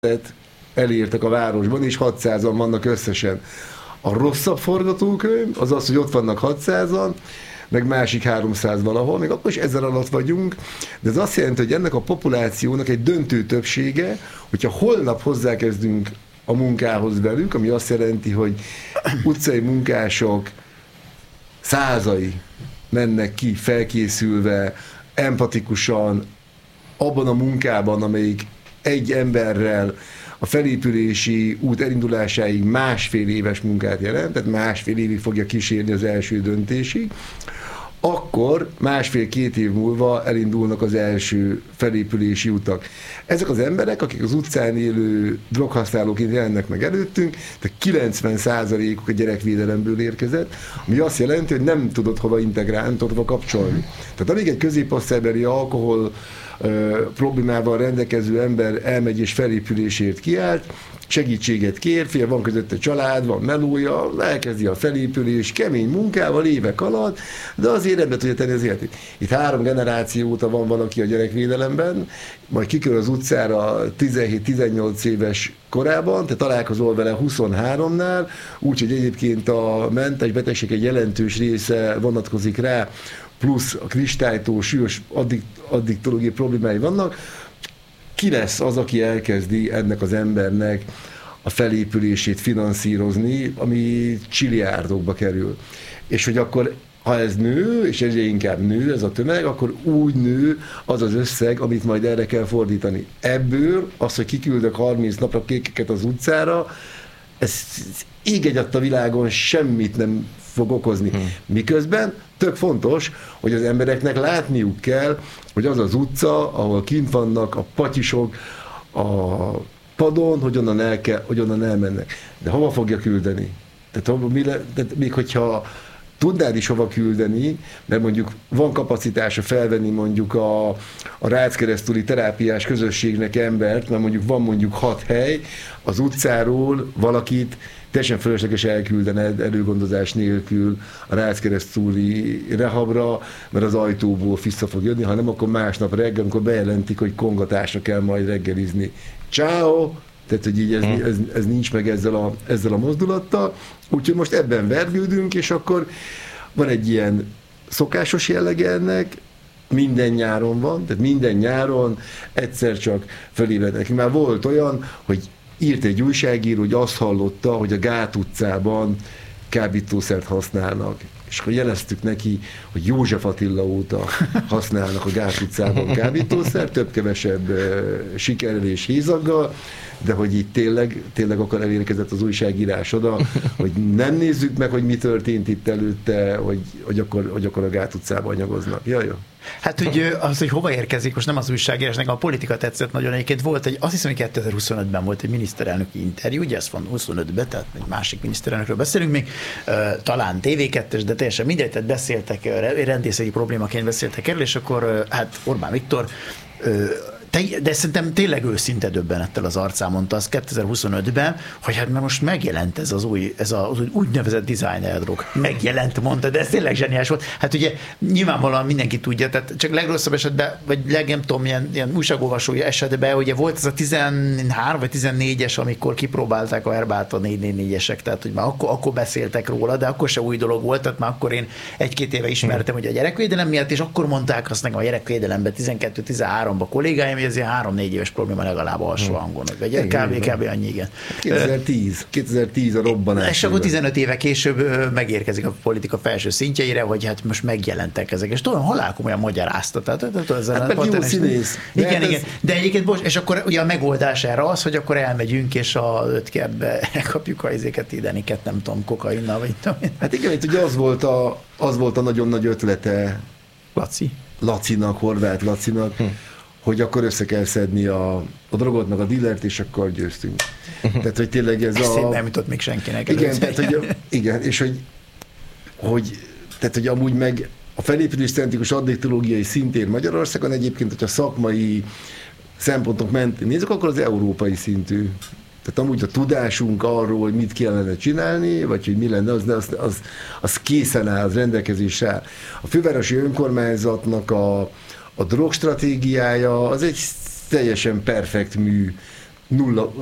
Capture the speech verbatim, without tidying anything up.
elértek a városban, és hatszázan vannak összesen. A rosszabb forgatókönyv az az, hogy ott vannak hatszázan, meg másik háromszáz valahol, még akkor is ezer alatt vagyunk, de ez azt jelenti, hogy ennek a populációnak egy döntő többsége, hogyha holnap hozzákezdünk a munkához velük, ami azt jelenti, hogy utcai munkások százai mennek ki felkészülve, empatikusan, abban a munkában, amelyik egy emberrel a felépülési út elindulásáig másfél éves munkát jelent, tehát másfél évig fogja kísérni az első döntésig, akkor másfél-két év múlva elindulnak az első felépülési utak. Ezek az emberek, akik az utcán élő droghasználóként jelennek meg előttünk, tehát kilencven százalékuk a gyerekvédelemből érkezett, ami azt jelenti, hogy nem tudod hova integrálni, nem tudod hova kapcsolni. Tehát amíg egy középosztálybeli alkohol ö, problémával rendelkező ember elmegy és felépülésért kiállt, segítséget kér, fél van között a család, van melója, elkezdi a felépülés, kemény munkával évek alatt, de azért rendbe tudja tenni az életét. Itt három generáció óta van valaki a gyerekvédelemben, majd kikör az utcára tizenhét-tizennyolc éves korában, te találkozol vele huszonháromnál, úgyhogy egyébként a mentes betegség egy jelentős része vonatkozik rá, plusz a kristálytól súlyos addiktológiai problémái vannak. Ki lesz az, aki elkezdi ennek az embernek a felépülését finanszírozni, ami csilliárdokba kerül. És hogy akkor, ha ez nő, és egyre inkább nő ez a tömeg, akkor úgy nő az az összeg, amit majd erre kell fordítani. Ebből az, hogy kiküldök harminc napra kékeket az utcára, ez ég egyat a világon semmit nem fog okozni. Hmm. Miközben tök fontos, hogy az embereknek látniuk kell, hogy az az utca, ahol kint vannak a patyisok a padon, hogy onnan, el kell, hogy onnan elmennek. De hova fogja küldeni? Tehát, mi le, tehát még hogyha tudnád is hova küldeni, mert mondjuk van kapacitása felvenni mondjuk a, a ráckeresztúri terápiás közösségnek embert, mert mondjuk van mondjuk hat hely, az utcáról valakit teljesen fölösleges elküldened előgondozás nélkül a ráckeresztúri rehabra, mert az ajtóból vissza fog jönni, ha nem, akkor másnap reggel, amikor bejelentik, hogy kongatásra kell majd reggelizni. Ciao! Tehát, hogy így ez, ez, ez nincs meg ezzel a, ezzel a mozdulattal. Úgyhogy most ebben vergődünk, és akkor van egy ilyen szokásos jellege ennek, minden nyáron van, tehát minden nyáron egyszer csak fölébrednek. Már volt olyan, hogy írt egy újságíró, hogy azt hallotta, hogy a Gát utcában kábítószert használnak. És akkor jeleztük neki, hogy József Attila óta használnak a Gát utcában kábítószert, több-kevesebb uh, sikerrel és hézaggal, de hogy itt tényleg, tényleg akkor elérkezett az újságírás oda, hogy nem nézzük meg, hogy mi történt itt előtte, hogy, hogy, akkor, hogy akkor a Gát utcában anyagoznak. Jaj, jó. Hát, hogy az, hogy hova érkezik, most nem az újságírás, nekem a politika tetszett nagyon. Egyébként volt egy, azt hiszem, hogy kétezer-huszonötben volt egy miniszterelnöki interjú, ugye ez van huszonötben, tehát egy másik miniszterelnökről beszélünk még, talán té vé kettes, de teljesen mindegy, tehát beszéltek, rendészeti problémaként beszéltek erről, és akkor hát Orbán Viktor de szerintem tényleg őszinte döbbenettel az arcán mondta azt kétezer-huszonötben, hogy hát mert most megjelent ez az új, ez az úgynevezett designer drog. Megjelent, mondta, de ez tényleg zseniás volt. Hát ugye nyilvánvalóan mindenki tudja, tehát csak legrosszabb esetben, vagy leg, nem tudom, ilyen, ilyen újságolvasói esetben, ugye volt ez a tizenhárom vagy tizennégyes, amikor kipróbálták a Herbát a négy négy négyesek, tehát hogy már akkor, akkor beszéltek róla, de akkor se új dolog volt, tehát már akkor én egy-két éve ismertem, hogy a gyerekvédelem miatt, és akkor mondták azt nekem a gyerekvédelemben tizenkettő-tizenháromban kollégáim, hogy ez ilyen három-négy éves probléma legalább alsó hangon. Vagy kb. kb. Annyi, igen. kétezer-tíz, kétezer-tíz a robbanás. És akkor tizenöt éve később megérkezik a politika felső szintjeire, hogy hát most megjelentek ezek. És tudom, halálkomolyan magyarázta. Tehát, hát meg jó színész. Igen, igen. De egyébként, bocs, és akkor ugye a megoldás erre az, hogy akkor elmegyünk, és a öt kertbe elkapjuk a izéket, ideniket, nem tudom, kokainnal, vagy tudom. Hát igen, itt ugye az volt a, az volt a nagyon nagy ötlete Laci. Lacinak, Horváth Lacinak, hm. hogy akkor össze kell szedni a, a drogot, meg a dillert, és akkor győztünk. Tehát, hogy tényleg ez Ezt a... nem jutott még senkinek. Igen, tehát, hogy, igen, és hogy, hogy, tehát, hogy amúgy meg a felépüléscentrikus addiktológiai szintén Magyarországon egyébként, hogyha szakmai szempontok mentén nézzük, akkor az európai szintű. Tehát amúgy a tudásunk arról, hogy mit kellene csinálni, vagy hogy mi lenne, az, az, az, az készen áll, az rendelkezésre áll. A fővárosi önkormányzatnak a, a drogstratégiája az egy teljesen perfekt mű. nulla